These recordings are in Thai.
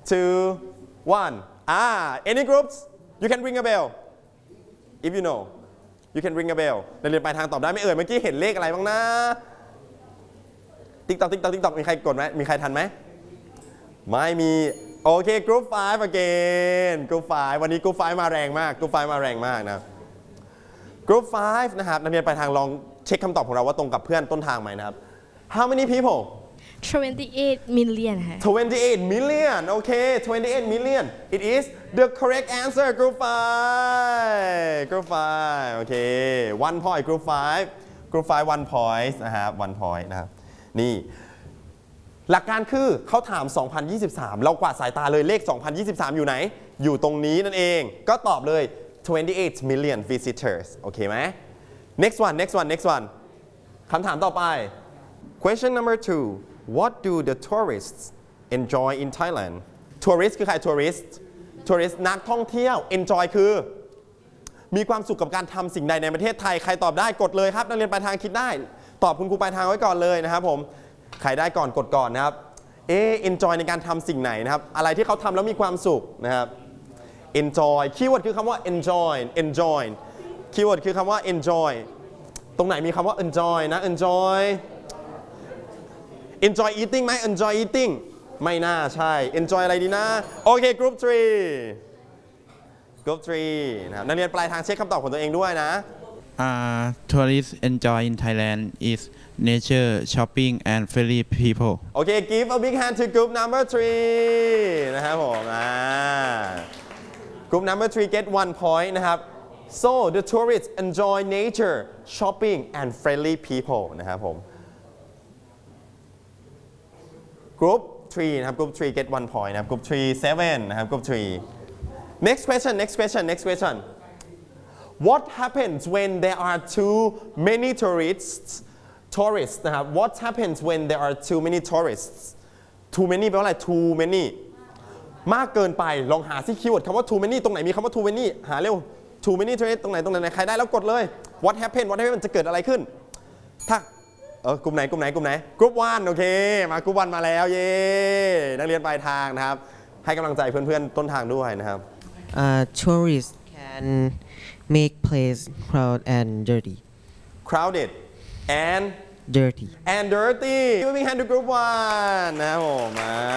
two one any groups you can ring a bell if you know you can ring a bell นักเรียนปลายทางตอบได้ไม่เอ่ยเมื่อกี้เห็นเลขอะไรบ้างนะติ๊กตอกมีใครกดไหมมีใครทันไหมไม่มีโอเค group 5 again group 5วันนี้ group 5มาแรงมาก group 5มาแรงมากนะ group 5นะครับนักเรียนปลายทางลองเช็คคำตอบของเราว่าตรงกับเพื่อนต้นทางไหมนะครับ how many people 28 million ค่ะ 28 million okay 28 million it is the correct answer group 5 group 5 okay 1 point group 5 group 5 1 point นะครับ1 point นะครับนี่หลักการคือเขาถาม 2023 เรากวาดสายตาเลยเลข 2023 อยู่ไหนอยู่ตรงนี้นั่นเองก็ตอบเลย 28 million visitors โอเคไหม next one คำถามต่อไป question number 2 what do the tourists enjoy in Thailand tourist คือใคร tourist นักท่องเที่ยว enjoy คือมีความสุขกับการทำสิ่งใดในประเทศไทยใครตอบได้กดเลยครับนักเรียนปลายทางคิดได้ตอบคุณครูปลายทางไว้ก่อนเลยนะครับผมใครได้ก่อนกดก่อนนะครับenjoy ในการทำสิ่งไหนนะครับอะไรที่เขาทำแล้วมีความสุขนะครับ enjoy คีย์เวิร์ดคือคำว่า enjoy คีย์เวิร์ดคือคำว่า enjoy ตรงไหนมีคำว่า enjoy นะ enjoy eating ไหม enjoy eating ไม่น่าใช่ enjoy อะไรดีนะโอเค group 3นะครับนักเรียนปลายทางเช็คคำตอบของตัวเองด้วยนะ Tourists enjoy in Thailand is nature, shopping, and friendly people. Okay, give a big hand to group number 3นะครับผมgroup number 3 get 1 point นะครับ so the tourists enjoy nature, shopping, and friendly people นะครับผม group 3นะครับ group 3 get 1 point นะครับ group 3 7นะครับ group 3 next question What happens when there are too many tourists นะครับ What happens when there are too many tourists too many แปลว่าอะไร too many มากเกินไปลองหาซิคีย์เวิร์ดคำว่า too many ตรงไหนมีคำว่า too many หาเร็ว too many tourists ตรงไหนใครได้แล้วกดเลย What happen มันจะเกิดอะไรขึ้นถ้ากลุ่มไหน group 1 โอเคมากลุ่ม 1 มาแล้วเย้นักเรียนปลายทางนะครับให้กำลังใจเพื่อนๆต้นทางด้วยนะครับ Tourists can make place crowded and dirty and dirty giving hand to group 1นะครับผม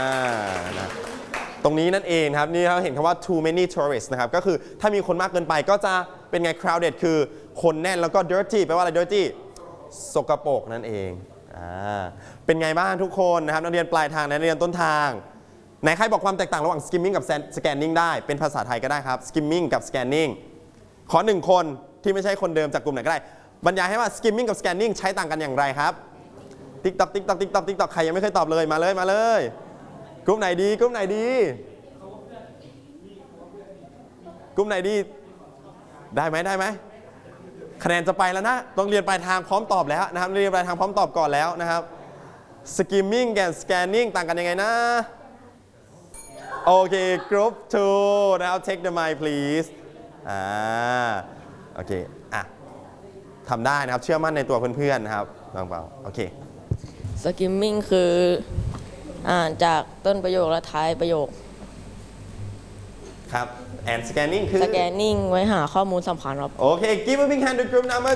ตรงนี้นั่นเองครับนี่เราเห็นคำว่า too many tourists นะครับก็คือถ้ามีคนมากเกินไปก็จะเป็นไง crowded คือคนแน่นแล้วก็ dirty แปลว่าอะไร dirty สกปรกนั่นเองเป็นไงบ้างทุกคนนะครับนักเรียนปลายทางนักเรียนต้นทางไหนใครบอกความแตกต่างระหว่าง skimming กับ scanning ได้เป็นภาษาไทยก็ได้ครับ skimming กับ scanning ขอ1คนที่ไม่ใช่คนเดิมจากกลุ่มไหนก็ได้บรรยายให้ว่า skimming กับ scanning ใช้ต่างกันอย่างไรครับ TikTok ใครยังไม่เคยตอบเลยมาเลยกลุ่มไหนดีได้ไหมคะแนนจะไปแล้วนะต้องเรียนปลายทางพร้อมตอบแล้วนะครับเรียนปลายทางพร้อมตอบก่อนแล้วนะครับ skimming กับ scanning ต่างกันยังไงนะโอเค group 2นะครับ take the mic pleaseโอเคทำได้นะครับเชื่อมั่นในตัวเพื่อนๆนะครับลองเปล่าโอเค skimming คืออ่านจากต้นประโยคและท้ายประโยคครับ and scanning คือ scanning ไว้หาข้อมูลสำคัญครับโอเค give a big hand to group number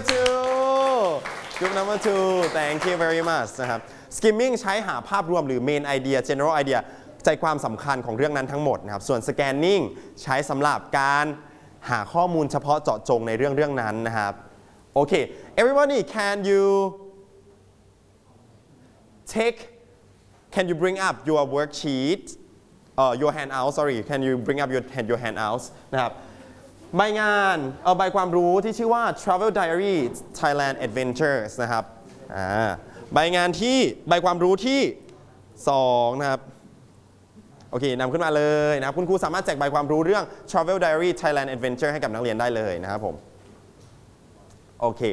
2 thank you very much นะครับ skimming ใช้หาภาพรวมหรือ main idea general idea ใจความสำคัญของเรื่องนั้นทั้งหมดนะครับส่วน scanning ใช้สำหรับการหาข้อมูลเฉพาะเจาะจงในเรื่องนั้นนะครับโอเค everybody can you bring up your worksheet your handout sorry can you bring up your handouts นะครับใบงานใบความรู้ที่ชื่อว่า Travel Diary Thailand Adventures นะครับใบความรู้ที่2นะครับโอเคนำขึ้นมาเลยนะครับคุณครูสามารถแจกใบความรู้เรื่อง Travel Diary Thailand Adventure ให้กับนักเรียนได้เลยนะครับผมโอเค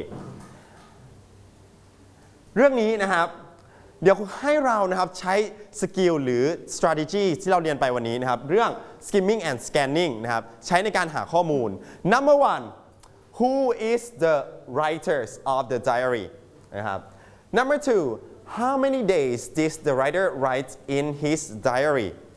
เรื่องนี้นะครับเดี๋ยวให้เรานะครับใช้สกิลหรือ strategy ที่เราเรียนไปวันนี้นะครับเรื่อง skimming and scanning นะครับใช้ในการหาข้อมูล number 1 who is the writers of the diary นะครับ number 2 how many days did the writer write in his diary